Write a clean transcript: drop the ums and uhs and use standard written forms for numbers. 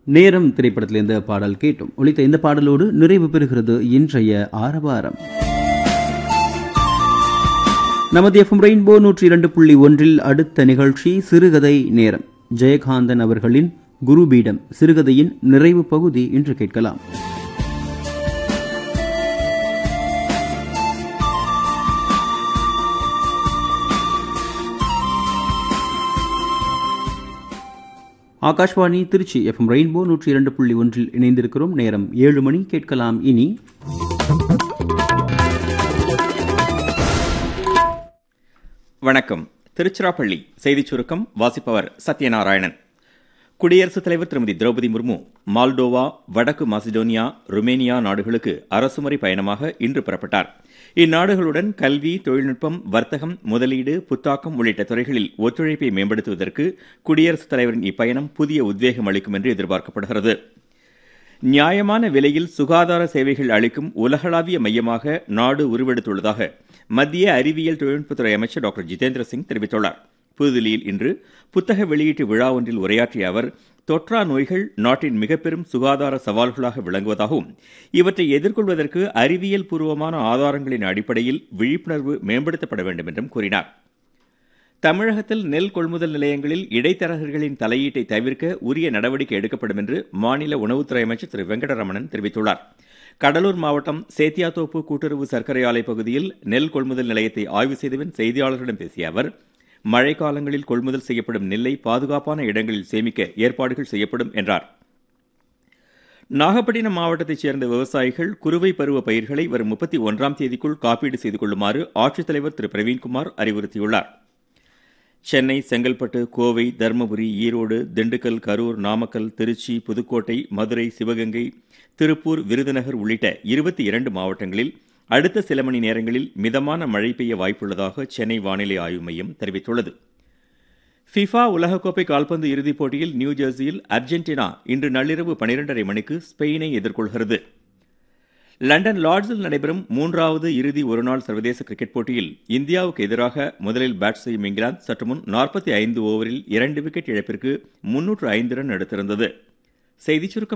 நேரம் திரைப்படத்தில் இந்த பாடல் கேட்டும். ஒலித்த இந்த பாடலோடு நிறைவு பெறுகிறது இன்றைய ஆரவாரம். நமது எஃப்எம் ரெயின்போ 102.1 அடுத்த நிகழ்ச்சி சிறுகதை நேரம். ஜெயகாந்தன் அவர்களின் குருபீடம் சிறுகதையின் நிறைவு பகுதி இன்று கேட்கலாம். ஆகாஷ்வாணி திருச்சி எஃப்எம் ரெயின்போ 102.1 இணைந்திருக்கிறோம். நேரம் 7 மணி. கேட்கலாம் இனி வணக்கம். திருச்சிராப்பள்ளி செய்திச் சுருக்கம் வாசிப்பவர் சத்யநாராயணன். குடியரசுத் தலைவர் திருமதி திரௌபதி முர்மு மால்டோவா, வடக்கு மாசிடோனியா, ருமேனியா நாடுகளுக்கு அரசுமுறை பயணமாக இன்று புறப்பட்டார். இந்நாடுகளுடன் கல்வி, தொழில்நுட்பம், வர்த்தகம், முதலீடு, புத்தாக்கம் உள்ளிட்ட துறைகளில் ஒத்துழைப்பை மேம்படுத்துவதற்கு குடியரசுத் தலைவரின் இப்பயணம் புதிய உத்வேகம் அளிக்கும் என்று எதிர்பார்க்கப்படுகிறது. நியாயமான விலையில் சுகாதார சேவைகள் அளிக்கும் உலகளாவிய மையமாக நாடு உருவெடுத்துள்ளதாக மத்திய அறிவியல் தொழில்நுட்பத்துறை அமைச்சர் டாக்டர் ஜிதேந்திர சிங் தெரிவித்துள்ளார். புதுதில்லியில் இன்று புத்தக வெளியீட்டு விழா ஒன்றில் உரையாற்றிய அவர், தொற்றா நோய்கள் நாட்டின் மிகப்பெரும் சுகாதார சவால்களாக விளங்குவதாகவும் இவற்றை எதிர்கொள்வதற்கு அறிவியல் பூர்வமான ஆதாரங்களின் அடிப்படையில் விழிப்புணர்வு மேம்படுத்தப்பட வேண்டும் என்றும் கூறினார். தமிழகத்தில் நெல் கொள்முதல் நிலையங்களில் இடைத்தரகர்களின் தலையீட்டை தவிர்க்க உரிய நடவடிக்கை எடுக்கப்படும் என்று மாநில உணவுத்துறை அமைச்சர் திரு வெங்கடரமணன் தெரிவித்துள்ளார். கடலூர் மாவட்டம் சேத்தியாத்தோப்பு கூட்டுறவு சர்க்கரை ஆலை பகுதியில் நெல் கொள்முதல் நிலையத்தை ஆய்வு செய்தபின் செய்தியாளர்களிடம் பேசிய அவர், மழைக்காலங்களில் கொள்முதல் செய்யப்படும் நெல்லை பாதுகாப்பான இடங்களில் சேமிக்க ஏற்பாடுகள் செய்யப்படும் என்றார். நாகப்பட்டினம் மாவட்டத்தைச் சேர்ந்த விவசாயிகள் குறுவை பருவ பயிர்களை வரும் 31ஆம் தேதிக்குள் காப்பீடு செய்து கொள்ளுமாறு ஆட்சித்தலைவர் திரு பிரவீன்குமார் அறிவுறுத்தியுள்ளார். சென்னை, செங்கல்பட்டு, கோவை, தருமபுரி, ஈரோடு, திண்டுக்கல், கரூர், நாமக்கல், திருச்சி, புதுக்கோட்டை, மதுரை, சிவகங்கை, திருப்பூர், விருதுநகர் உள்ளிட்ட 22 மாவட்டங்களில் அடுத்த சில மணி நேரங்களில் மிதமான மழை பெய்ய வாய்ப்புள்ளதாக சென்னை வானிலை ஆய்வு மையம் தெரிவித்துள்ளது. ஃபிஃபா உலகக்கோப்பை கால்பந்து இறுதிப் போட்டியில் நியூஜெர்சியில் அர்ஜென்டினா இன்று நள்ளிரவு 12:30 மணிக்கு ஸ்பெயினை எதிர்கொள்கிறது. லண்டன் லார்ட்ஸில் நடைபெறும் 3வது இறுதி ஒருநாள் சர்வதேச கிரிக்கெட் போட்டியில் இந்தியாவுக்கு எதிராக முதலில் பேட் செய்யும் இங்கிலாந்து சற்று முன் 45 ஓவரில் 2 விக்கெட் இழப்பிற்கு 305 ரன் எடுத்திருந்தது. செய்திச் சுருக்கம்